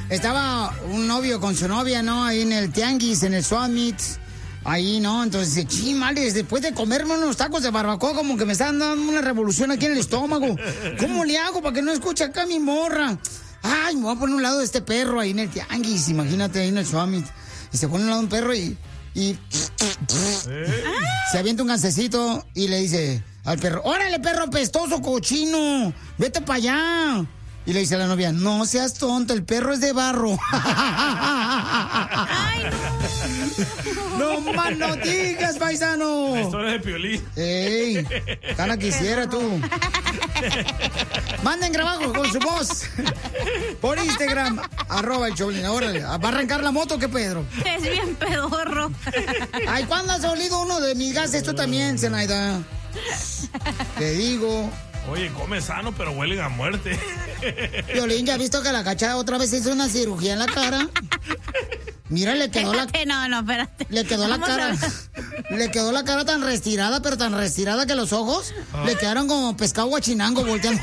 estaba un novio con su novia, ¿no? Ahí en el tianguis, en el Summit. Ahí, ¿no? Entonces dice, chimales, después de comerme unos tacos de barbacoa, como que me están dando una revolución aquí en el estómago. ¿Cómo le hago para que no escuche acá mi morra? Ay, me voy a poner a un lado de este perro ahí en el tianguis, imagínate, ahí en el Summit. Y se pone a un lado un perro y se avienta un gansecito y le dice al perro, órale, perro pestoso, cochino, vete para allá. Y le dice a la novia, no seas tonta, el perro es de barro. Ay, no más no digas, paisano. La historia de Piolín. Ey, tan quisiera tú. Manden trabajo con su voz por Instagram, @ el Choplin. Órale, ¿va a arrancar la moto qué, Pedro? es bien pedorro. Ay, ¿cuándo has olido uno de mis gases? Tú también, Zenaida. Te digo. Oye, come sano, pero huelen a muerte. Piolín, ¿ya has visto que la Cacha otra vez hizo una cirugía en la cara? Mira, le quedó Espérate, no, espérate. Le quedó la cara. Le quedó la cara tan retirada, pero tan retirada que los ojos le quedaron como pescado guachinango volteando.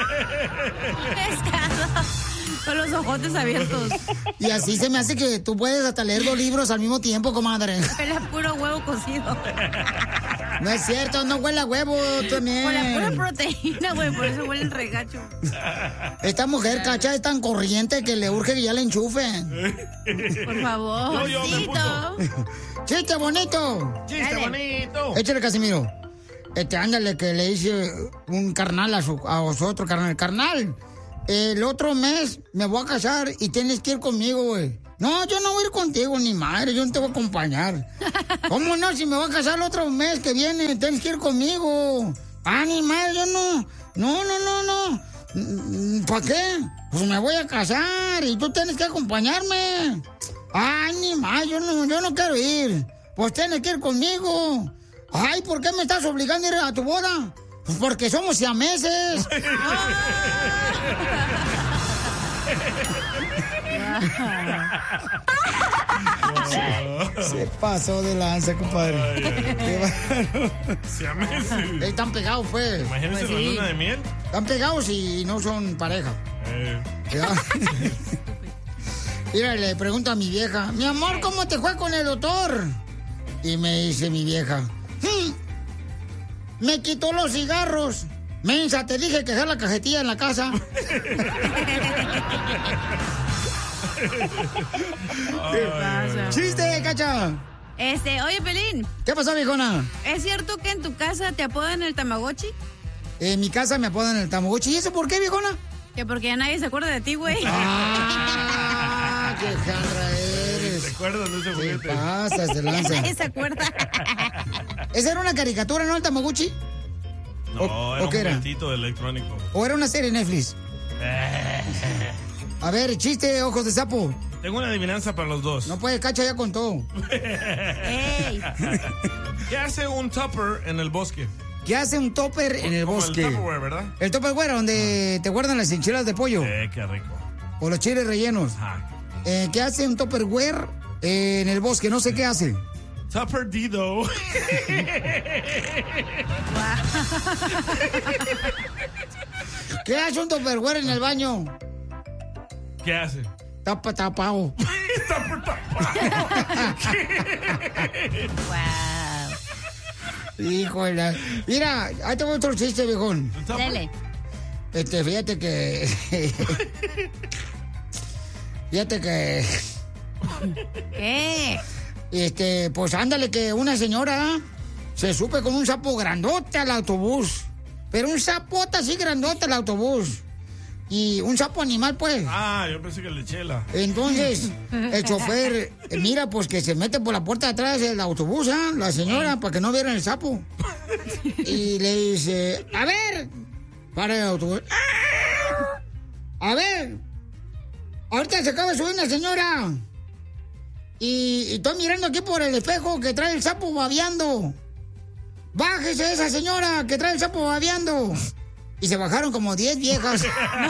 Pescado. Con los ojotes abiertos. Y así se me hace que tú puedes hasta leer 2 libros al mismo tiempo, comadre. Huele a puro huevo cocido. No es cierto, no huele a huevo también. Huele a pura proteína, güey, por eso huele el regacho. Esta mujer, Cacha, es tan corriente que le urge que ya le enchufen. Por favor. Yo me puto. ¡Chiste bonito! ¡Chiste bonito! Échale, Casimiro. Ándale, que le hice un carnal a su otro carnal. Carnal, el otro mes me voy a casar y tienes que ir conmigo, güey. No, yo no voy a ir contigo, ni madre, yo no te voy a acompañar. ¿Cómo no? Si me voy a casar el otro mes que viene, tienes que ir conmigo. Ah, ni madre, yo no. No. ¿Para qué? Pues me voy a casar y tú tienes que acompañarme. Ay, ni madre, yo no quiero ir. Pues tienes que ir conmigo. Ay, ¿por qué me estás obligando a ir a tu boda? Pues porque somos siameses. Se pasó de lanza, compadre. Siameses. Están pegados, pues. Imagínense Pues la sí. luna de miel. Están pegados y no son pareja. ¿Ya? Mira, le pregunto a mi vieja, mi amor, ¿cómo te fue con el doctor? Y me dice mi vieja, me quitó los cigarros. Mensa, te dije que dejar la cajetilla en la casa. ¿Qué pasa? ¡Chiste, Cacha! Oye, Pelín, ¿Qué pasó, viejona? ¿es cierto que en tu casa te apodan el Tamagotchi? En mi casa me apodan el Tamagotchi. ¿Y eso por qué, viejona? Que porque ya nadie se acuerda de ti, güey. ¡Ah! ¡Qué jarra eres! ¿Te acuerdas de ese ¿Qué juguete? pasa? Se Ya lanza. nadie se acuerda. ¿Esa era una caricatura, no, el Tamagotchi? No, era ¿O un qué era? juguetito electrónico. ¿O era una serie en Netflix? A ver, chiste, ojos de sapo. Tengo una adivinanza para los dos. No puede, Cacha ya contó. ¡Ey! ¿Qué hace un topper en el bosque? ¿Qué hace un topper en el Como bosque? el Tupperware, ¿verdad? El topperware, donde te guardan las enchiladas de pollo. Qué rico. O los chiles rellenos. Ajá. ¿Qué hace un topperware en el bosque? No sé qué hace. Tupper Dido. ¿Qué hace un topperware en el baño? ¿Qué hace? Tapa tapado. Wow. Híjole. Mira, ahí te voy otro chiste, viejón. Dale. Fíjate que... Fíjate que... ¿Qué? Pues ándale que una señora se sube con un sapo grandote al autobús. Pero un sapote así grandote al autobús. Y un sapo animal, pues. Ah, yo pensé que le chela. Entonces, el chofer, mira, pues que se mete por la puerta de atrás del autobús, ¿ah? La señora, para que no vieran el sapo. Y le dice, a ver, para el autobús. A ver, ahorita se acaba de subir una señora. Y estoy mirando aquí por el espejo que trae el sapo babeando. Bájese esa señora que trae el sapo babeando. Y se bajaron como 10 viejas.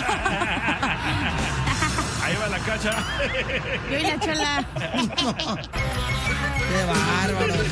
Ahí va la Cacha. Yo y la Chola. Qué bárbaro.